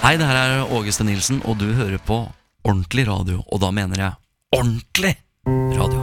Hei, det her er Åge Sten Nilsen, og du hører på Ordentlig Radio, og da mener jeg ordentlig radio.